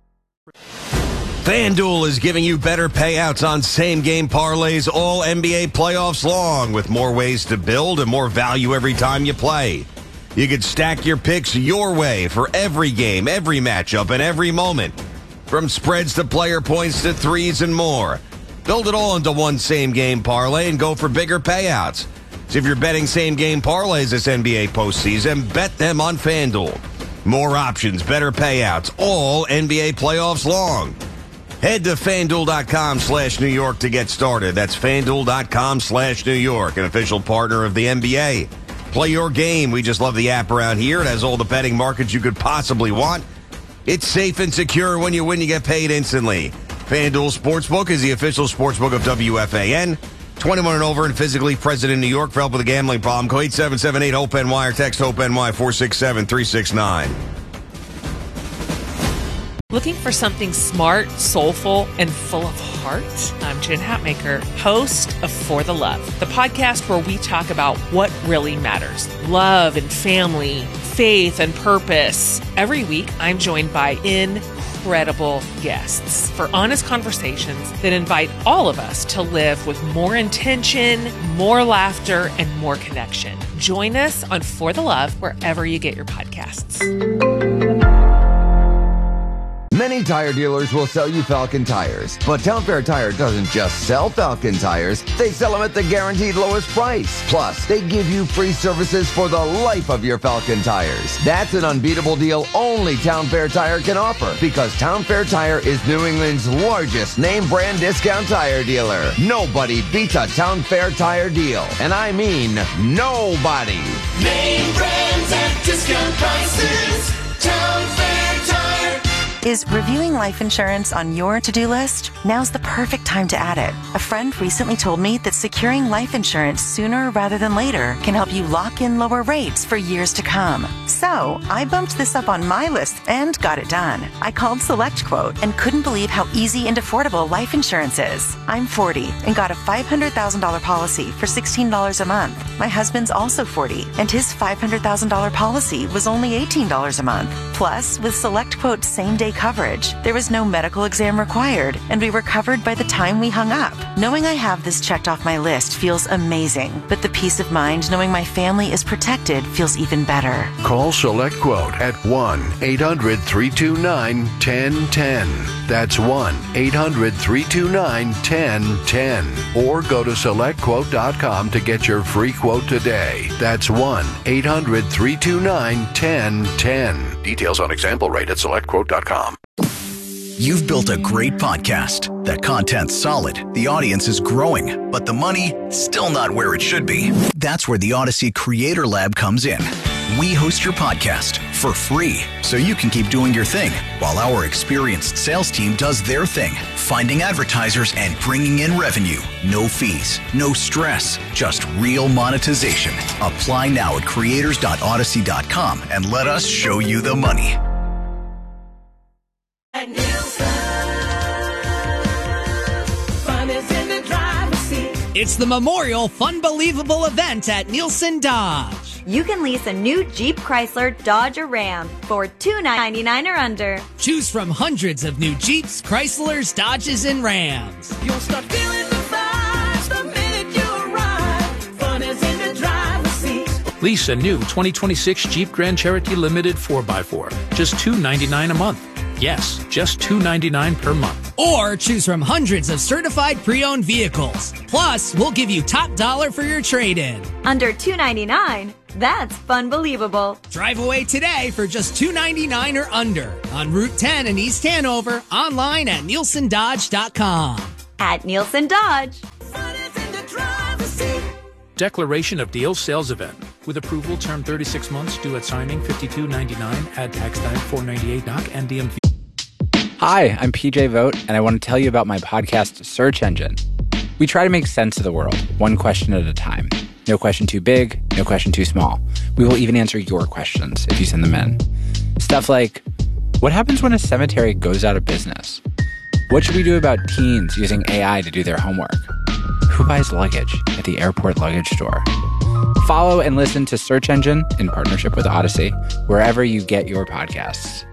FanDuel is giving you better payouts on same-game parlays all NBA playoffs long, with more ways to build and more value every time you play. You can stack your picks your way for every game, every matchup, and every moment. From spreads to player points to threes and more. Build it all into one same-game parlay and go for bigger payouts. So if you're betting same-game parlays this NBA postseason, bet them on FanDuel. More options, better payouts, all NBA playoffs long. Head to FanDuel.com/New York to get started. That's FanDuel.com/New York, an official partner of the NBA. Play your game. We just love the app around here. It has all the betting markets you could possibly want. It's safe and secure. When you win, you get paid instantly. FanDuel Sportsbook is the official sportsbook of WFAN. 21 and over and physically present in New York. For help with a gambling problem, call 877-8-HOPE-NY or text HOPE-NY 467-369. Looking for something smart, soulful, and full of heart? I'm Jen Hatmaker, host of For the Love, the podcast where we talk about what really matters. Love and family, faith and purpose. Every week, I'm joined by incredible guests for honest conversations that invite all of us to live with more intention, more laughter, and more connection. Join us on For the Love wherever you get your podcasts. Many tire dealers will sell you Falcon tires, but Town Fair Tire doesn't just sell Falcon tires, they sell them at the guaranteed lowest price. Plus, they give you free services for the life of your Falcon tires. That's an unbeatable deal only Town Fair Tire can offer, because Town Fair Tire is New England's largest name brand discount tire dealer. Nobody beats a Town Fair Tire deal, and I mean nobody. Name brands at discount prices. Town Fair Tire. Is reviewing life insurance on your to-do list? Now's the perfect time to add it. A friend recently told me that securing life insurance sooner rather than later can help you lock in lower rates for years to come. So I bumped this up on my list and got it done. I called SelectQuote and couldn't believe how easy and affordable life insurance is. I'm 40 and got a $500,000 policy for $16 a month. My husband's also 40 and his $500,000 policy was only $18 a month. Plus, with SelectQuote's same-day coverage, there was no medical exam required, and we were covered by the time we hung up. Knowing I have this checked off my list feels amazing, but the peace of mind knowing my family is protected feels even better. Call SelectQuote at 1-800-329-1010. That's 1-800-329-1010. Or go to SelectQuote.com to get your free quote today. That's 1-800-329-1010. Details on example rate at SelectQuote.com. You've built a great podcast. That content's solid, the audience is growing, but the money, still not where it should be. That's where the Odyssey Creator Lab comes in. We host your podcast for free, so you can keep doing your thing, while our experienced sales team does their thing, finding advertisers and bringing in revenue. No fees, no stress, just real monetization. Apply now at creators.odyssey.com and let us show you the money. At Nielsen, fun is in the driver's seat. It's the Memorial Funbelievable event at Nielsen Dodge. You can lease a new Jeep, Chrysler, Dodge, or Ram for $299 or under. Choose from hundreds of new Jeeps, Chryslers, Dodges, and Rams. You'll start feeling the vibes the minute you arrive. Fun is in the driver's seat. Lease a new 2026 Jeep Grand Cherokee Limited 4x4, just $299 a month. Yes, just $299 per month. Or choose from hundreds of certified pre-owned vehicles. Plus, we'll give you top dollar for your trade-in. Under $299, that's fun-believable. Drive away today for just $299 or under on Route 10 in East Hanover, online at NielsenDodge.com. At Nielsen Dodge. Declaration of Deal sales event. With approval, term 36 months, due at signing, $52.99, add tax time, $4.98 NOC, and DMV. Hi, I'm PJ Vogt, and I want to tell you about my podcast, Search Engine. We try to make sense of the world, one question at a time. No question too big, no question too small. We will even answer your questions if you send them in. Stuff like, what happens when a cemetery goes out of business? What should we do about teens using AI to do their homework? Who buys luggage at the airport luggage store? Follow and listen to Search Engine in partnership with Odyssey, wherever you get your podcasts.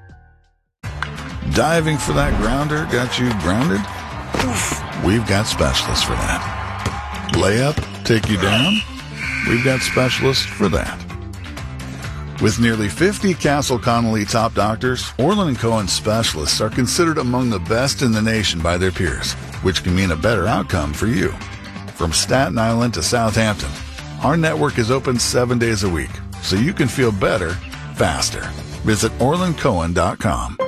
Diving for that grounder got you grounded? We've got specialists for that. Layup, take you down? We've got specialists for that. With nearly 50 Castle Connolly top doctors, Orland & Cohen specialists are considered among the best in the nation by their peers, which can mean a better outcome for you. From Staten Island to Southampton, our network is open 7 days a week, so you can feel better, faster. Visit OrlandCohen.com.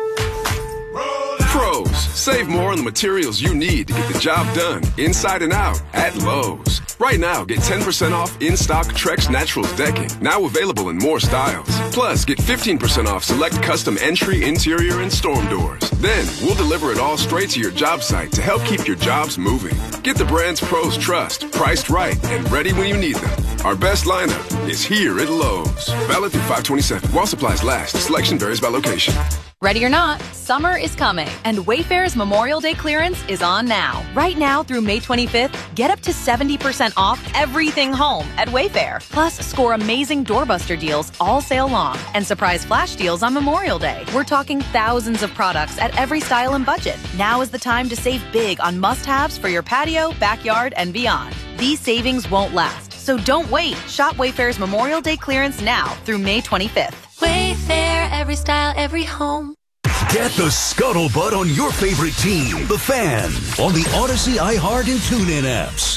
Pros, save more on the materials you need to get the job done, inside and out, at Lowe's. Right now, get 10% off in-stock Trex Naturals decking, now available in more styles. Plus, get 15% off select custom entry, interior, and storm doors. Then, we'll deliver it all straight to your job site to help keep your jobs moving. Get the brands pros trust, priced right, and ready when you need them. Our best lineup is here at Lowe's. Valid through 5/27. While supplies last. Selection varies by location. Ready or not, summer is coming, and Wayfair's Memorial Day clearance is on now. Right now through May 25th, get up to 70% off everything home at Wayfair. Plus, score amazing doorbuster deals all sale long and surprise flash deals on Memorial Day. We're talking thousands of products at every style and budget. Now is the time to save big on must-haves for your patio, backyard, and beyond. These savings won't last, so don't wait. Shop Wayfair's Memorial Day clearance now through May 25th. Wayfair, every style, every home. Get the scuttlebutt on your favorite team, the Fan, on the Odyssey, iHeart, and TuneIn apps.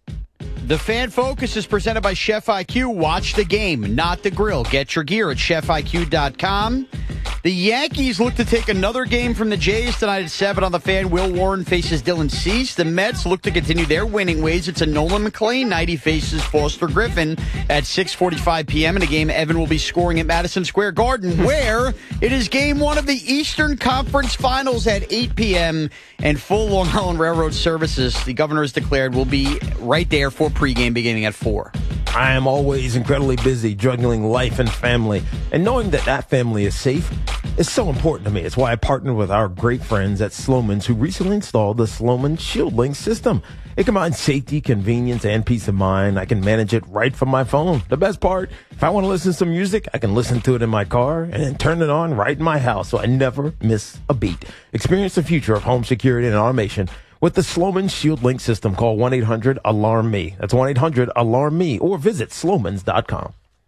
The Fan Focus is presented by Chef IQ. Watch the game, not the grill. Get your gear at chefiq.com. The Yankees look to take another game from the Jays tonight at 7 on the Fan. Will Warren faces Dylan Cease. The Mets look to continue their winning ways. It's a Nolan McLean night. He faces Foster Griffin at 6:45 p.m. in a game Evan will be scoring at Madison Square Garden, where it is game one of the Eastern Conference Finals at 8 p.m. and full Long Island Railroad services, the governor has declared, will be right there for pregame beginning at 4. I am always incredibly busy juggling life and family, and knowing that that family is safe is so important to me. It's why I partnered with our great friends at Sloman's, who recently installed the Sloman ShieldLink system. It combines safety, convenience, and peace of mind. I can manage it right from my phone. The best part, if I want to listen to some music, I can listen to it in my car and then turn it on right in my house, so I never miss a beat. Experience the future of home security and automation with the Sloman ShieldLink system. Call 1-800-ALARM-ME. That's 1-800-ALARM-ME, or visit slomans.com.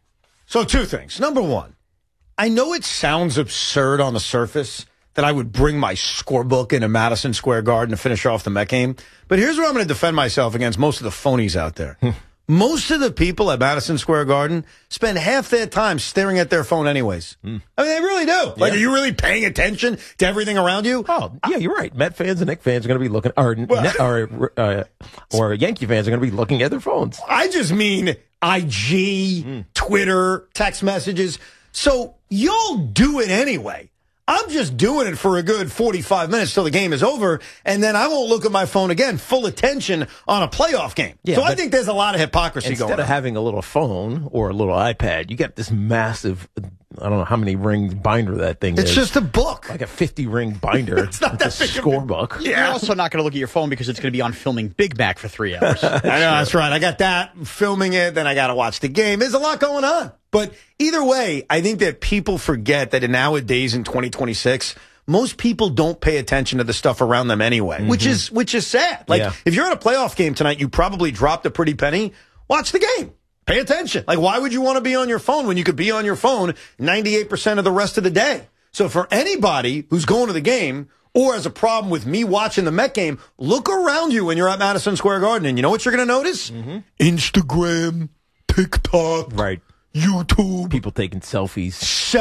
So 2 things. Number one, I know it sounds absurd on the surface that I would bring my scorebook into Madison Square Garden to finish off the Met game, but here's where I'm going to defend myself against most of the phonies out there. Most of the people at Madison Square Garden spend half their time staring at their phone anyways. I mean, they really do. Like, are you really paying attention to everything around you? Oh, yeah, you're right. Met fans and Knicks fans are going to be looking, or Yankee fans are going to be looking at their phones. I just mean IG, Twitter, text messages. So you'll do it anyway. I'm just doing it for a good 45 minutes till the game is over, and then I won't look at my phone again, full attention on a playoff game. Yeah, so I think there's a lot of hypocrisy going on. Instead of having a little phone or a little iPad, you got this massive, I don't know how many ring binder that thing is. It's just a book. Like a 50-ring binder. It's not that big. Scorebook. Yeah. You're also not going to look at your phone because it's going to be on filming Big Mac for 3 hours. I know, that's right. I got that, filming it, then I got to watch the game. There's a lot going on. But either way, I think that people forget that nowadays in 2026, most people don't pay attention to the stuff around them anyway, which is sad. Like, if you're at a playoff game tonight, you probably dropped a pretty penny. Watch the game. Pay attention. Like, why would you want to be on your phone when you could be on your phone 98% of the rest of the day? So for anybody who's going to the game or has a problem with me watching the Met game, look around you when you're at Madison Square Garden, and you know what you're going to notice? Instagram, TikTok, right, YouTube. People taking selfies,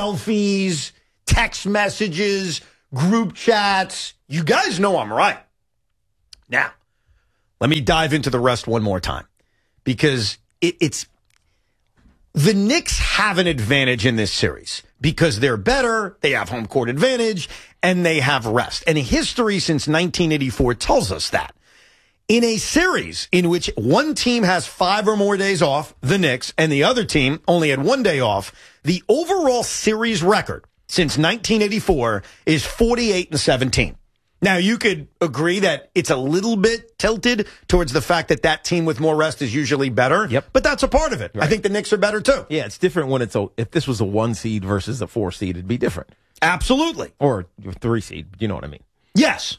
text messages, group chats. You guys know I'm right. Now, let me dive into the rest one more time, because it's the Knicks have an advantage in this series because they're better, they have home court advantage, and they have rest. And history since 1984 tells us that. In a series in which one team has 5 or more days off, the Knicks, and the other team only had 1 day off, the overall series record since 1984 is 48-17. Now, you could agree that it's a little bit tilted towards the fact that that team with more rest is usually better. Yep. But that's a part of it. Right. I think the Knicks are better, too. Yeah, it's different when if this was a 1 seed versus a 4 seed, it'd be different. Absolutely. Or a 3 seed, you know what I mean? Yes.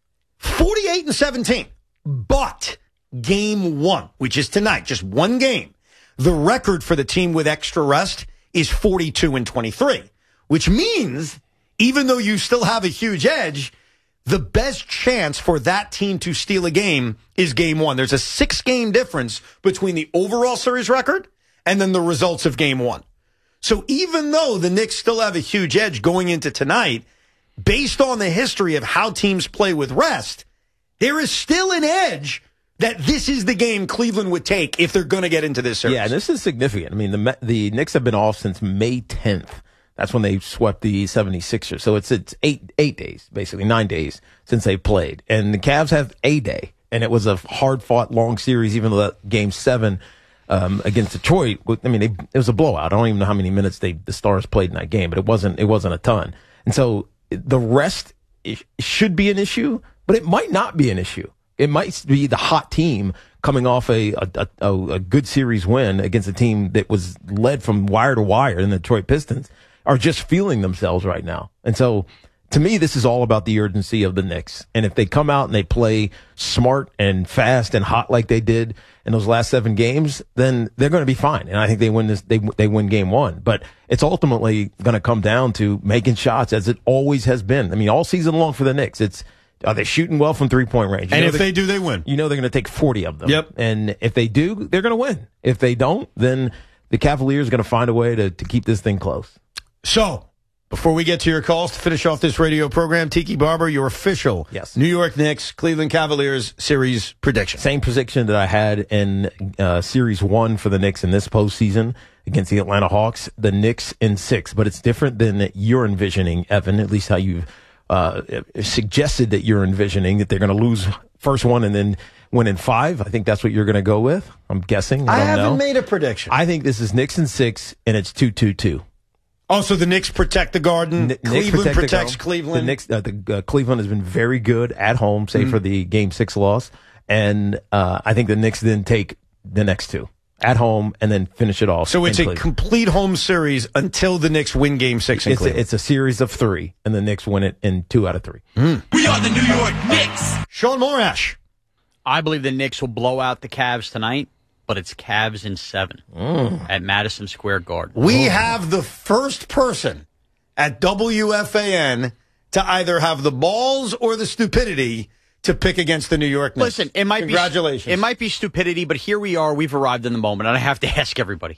48-17. But game 1, which is tonight, just 1 game, the record for the team with extra rest is 42-23, which means even though you still have a huge edge, the best chance for that team to steal a game is game 1. There's a 6-game difference between the overall series record and then the results of game 1. So even though the Knicks still have a huge edge going into tonight, based on the history of how teams play with rest, there is still an edge that this is the game Cleveland would take if they're going to get into this series. Yeah, and this is significant. I mean, the Knicks have been off since May 10th. That's when they swept the 76ers. So it's 8 days, basically 9 days since they played. And the Cavs have a day. And it was a hard-fought, long series, even though that Game 7 against Detroit, I mean, it was a blowout. I don't even know how many minutes the Stars played in that game, but it wasn't a ton. And so the rest should be an issue, but it might not be an issue. It might be the hot team coming off a good series win against a team that was led from wire to wire in the Detroit Pistons are just feeling themselves right now. And so to me, this is all about the urgency of the Knicks. And if they come out and they play smart and fast and hot like they did in those last 7 games, then they're going to be fine. And I think they win this. They win game 1. But it's ultimately going to come down to making shots, as it always has been. I mean, all season long for the Knicks, are they shooting well from 3-point range? And if they do, they win. You know they're going to take 40 of them. Yep. And if they do, they're going to win. If they don't, then the Cavaliers are going to find a way to keep this thing close. So, before we get to your calls to finish off this radio program, Tiki Barber, your official New York Knicks, Cleveland Cavaliers series prediction. Same prediction that I had in Series 1 for the Knicks in this postseason against the Atlanta Hawks. The Knicks in 6, but it's different than you're envisioning, Evan, at least how you've suggested that you're envisioning, that they're going to lose first one and then win in 5. I think that's what you're going to go with. I'm guessing. I haven't made a prediction. I think this is Knicks in 6, and it's 2-2-2. Oh, so the Knicks protect the Garden. Cleveland protects Cleveland. The Knicks, Cleveland has been very good at home, save for the Game 6 loss. And I think the Knicks then take the next 2 at home and then finish it off. So it's a complete home series until the Knicks win Game 6 in Cleveland. It's a series of 3, and the Knicks win it in 2 out of 3. We are the New York Knicks. Sean Morash. I believe the Knicks will blow out the Cavs tonight, but it's Cavs in 7 at Madison Square Garden. We have the first person at WFAN to either have the balls or the stupidity to pick against the New York Knicks. Listen, it might Congratulations. It might be stupidity, but here we are. We've arrived in the moment, and I have to ask everybody.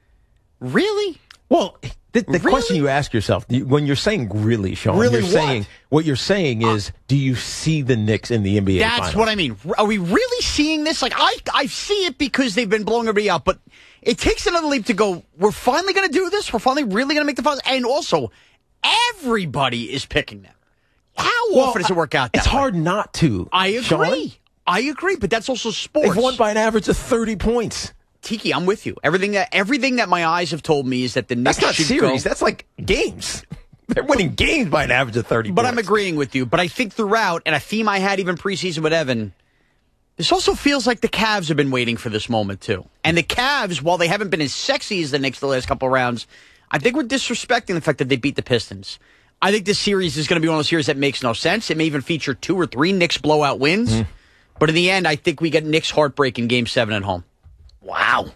Really? Well, the question you ask yourself, when you're saying really, Sean, what you're saying is, do you see the Knicks in the NBA That's Finals? what I mean. Are we really seeing this? Like, I see it because they've been blowing everybody out, but it takes another leap to go, we're finally going to do this? We're finally really going to make the finals? And also, everybody is picking them. How often does it work out that It's way? hard not to. I agree. Sean? I agree, but that's also sports. They've won by an average of 30 points. Tiki, I'm with you. Everything that my eyes have told me is that the Knicks That's not should series. go. That's like games. They're winning games by an average of 30 But points. I'm agreeing with you. But I think throughout, and a theme I had even preseason with Evan, this also feels like the Cavs have been waiting for this moment, too. And the Cavs, while they haven't been as sexy as the Knicks the last couple of rounds, I think we're disrespecting the fact that they beat the Pistons. I think this series is going to be one of those series that makes no sense. It may even feature 2 or 3 Knicks blowout wins. But in the end, I think we get Knicks heartbreak in Game 7 at home. Wow.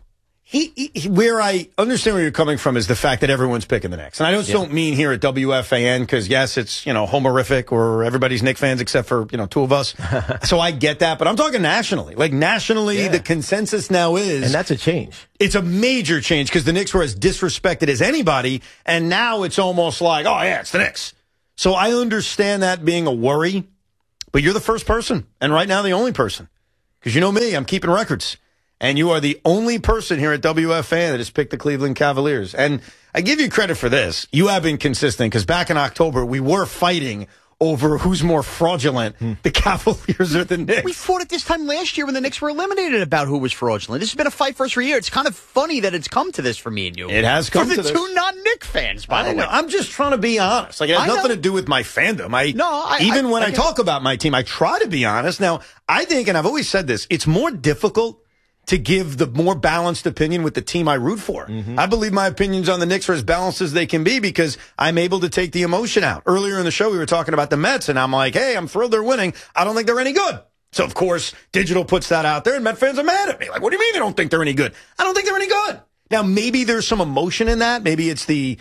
Where I understand where you're coming from is the fact that everyone's picking the Knicks. And I just don't mean here at WFAN because, yes, it's, homerific or everybody's Knicks fans except for, two of us. So I get that. But I'm talking nationally. Like, nationally, the consensus now is. And that's a change. It's a major change because the Knicks were as disrespected as anybody. And now it's almost like, oh, yeah, it's the Knicks. So I understand that being a worry. But you're the first person. And right now, the only person. Because you know me, I'm keeping records. And you are the only person here at WFAN that has picked the Cleveland Cavaliers. And I give you credit for this. You have been consistent because back in October, we were fighting over who's more fraudulent, the Cavaliers or the Knicks. We fought at this time last year when the Knicks were eliminated about who was fraudulent. This has been a fight for us for a year. It's kind of funny that it's come to this for me and you. It has come to this. For the two non-Knick fans, by the way. I'm just trying to be honest. Like, it has nothing to do with my fandom. Even when I talk about my team, I try to be honest. Now, I think, and I've always said this, it's more difficult to give the more balanced opinion with the team I root for. I believe my opinions on the Knicks are as balanced as they can be because I'm able to take the emotion out. Earlier in the show, we were talking about the Mets, and I'm like, hey, I'm thrilled they're winning. I don't think they're any good. So, of course, Digital puts that out there, and Met fans are mad at me. Like, what do you mean they don't think they're any good? I don't think they're any good. Now, maybe there's some emotion in that. Maybe it's the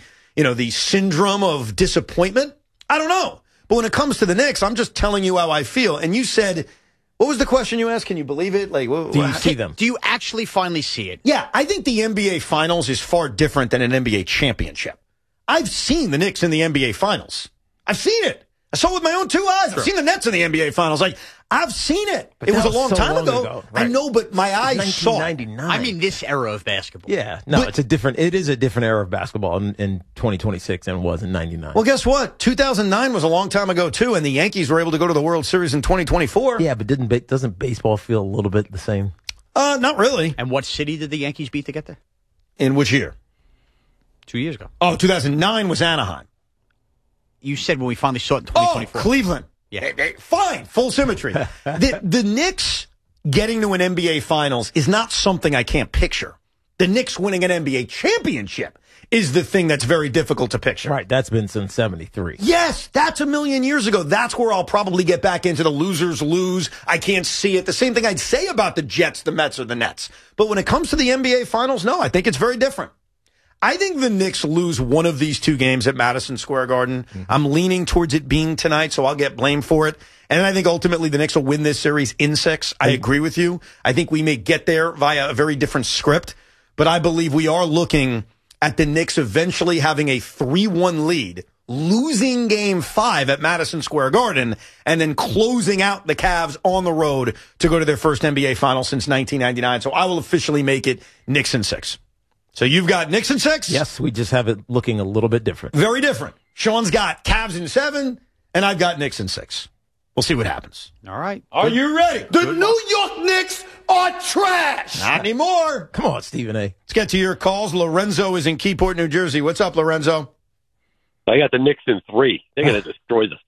syndrome of disappointment. I don't know. But when it comes to the Knicks, I'm just telling you how I feel. And you said, what was the question you asked? Can you believe it? Like, do you see them? Do you actually finally see it? Yeah, I think the NBA Finals is far different than an NBA championship. I've seen the Knicks in the NBA Finals. I've seen it. I saw it with my own two eyes. I've seen the Nets in the NBA Finals. Like, I've seen it. It was a long time ago. Right. I know, but my eyes saw it. 1999. I mean, this era of basketball. Yeah. No, it is a different era of basketball in 2026 than it was in 99. Well, guess what? 2009 was a long time ago, too, and the Yankees were able to go to the World Series in 2024. Yeah, but doesn't baseball feel a little bit the same? Not really. And what city did the Yankees beat to get there? In which year? 2 years ago. Oh, 2009 was Anaheim. You said when we finally saw it in 2024. Oh, Cleveland. Yeah. Fine. Full symmetry. The Knicks getting to an NBA Finals is not something I can't picture. The Knicks winning an NBA championship is the thing that's very difficult to picture. Right. That's been since 73. Yes. That's a million years ago. That's where I'll probably get back into the losers lose. I can't see it. The same thing I'd say about the Jets, the Mets, or the Nets. But when it comes to the NBA Finals, no, I think it's very different. I think the Knicks lose one of these two games at Madison Square Garden. I'm leaning towards it being tonight, so I'll get blamed for it. And I think ultimately the Knicks will win this series in 6. I agree with you. I think we may get there via a very different script, but I believe we are looking at the Knicks eventually having a 3-1 lead, losing Game 5 at Madison Square Garden, and then closing out the Cavs on the road to go to their first NBA Final since 1999. So I will officially make it Knicks in 6. So you've got Knicks in 6? Yes, we just have it looking a little bit different. Very different. Sean's got Cavs in 7, and I've got Knicks in 6. We'll see what happens. All right. Are you ready? The New York Knicks are trash. Not anymore. Come on, Stephen A. Let's get to your calls. Lorenzo is in Keyport, New Jersey. What's up, Lorenzo? I got the Knicks in 3. They're going to destroy this.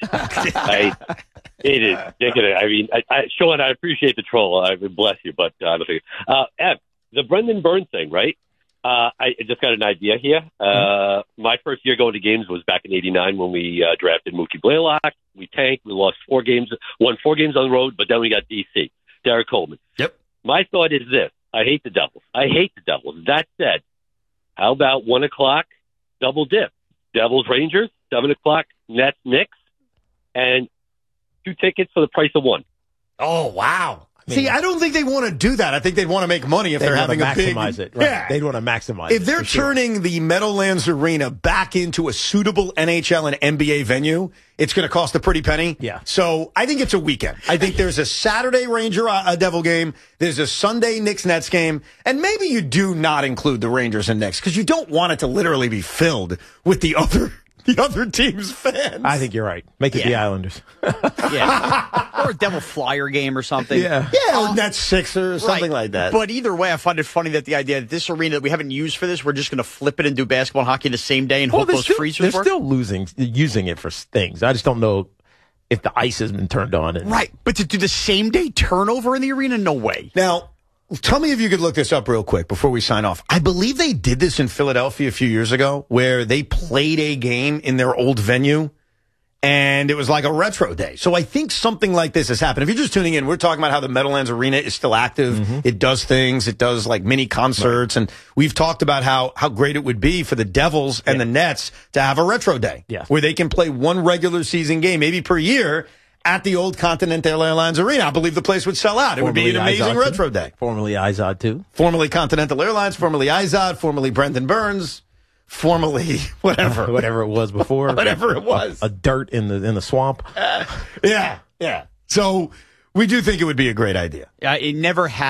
It is. They're going to. I mean, Sean, I appreciate the troll. I bless you, but I don't think. Ev, the Brendan Byrne thing, right? I just got an idea here. My first year going to games was back in '89 when we drafted Mookie Blaylock. We tanked. We lost 4 games, won 4 games on the road, but then we got DC, Derek Coleman. Yep. My thought is this. I hate the Devils. That said, how about 1 o'clock double dip? Devils, Rangers, 7 o'clock, Nets, Knicks, and 2 tickets for the price of 1. Oh, wow. See, I don't think they want to do that. I think they'd want to make money if they're having a big... maximize it. Right. Yeah. They'd want to maximize it. If they're turning the Meadowlands Arena back into a suitable NHL and NBA venue, it's going to cost a pretty penny. Yeah. So I think it's a weekend. I think there's a Saturday Ranger Devil game. There's a Sunday Knicks-Nets game. And maybe you do not include the Rangers and Knicks because you don't want it to literally be filled with the other team's fans. I think you're right. Make it the Islanders. Or a Devil Flyer game or something. Yeah, or Nets Sixers, something like that. But either way, I find it funny that the idea that this arena that we haven't used for this, we're just going to flip it and do basketball and hockey the same day and hope those freezers work. They're still using it for things. I just don't know if the ice has been turned on. Right, but to do the same day turnover in the arena, no way. Now, tell me if you could look this up real quick before we sign off. I believe they did this in Philadelphia a few years ago where they played a game in their old venue and it was like a retro day. So I think something like this has happened. If you're just tuning in, we're talking about how the Meadowlands Arena is still active. It does things. It does like mini concerts. And we've talked about how great it would be for the Devils and the Nets to have a retro day where they can play one regular season game, maybe per year, at the old Continental Airlines Arena. I believe the place would sell out. It would be an amazing retro day. Formerly Izod, too. Formerly Continental Airlines, formerly Izod, formerly Brendan Burns. Formerly, whatever it was before. Whatever it was. A dirt in the swamp. Yeah. So we do think it would be a great idea. It never happened.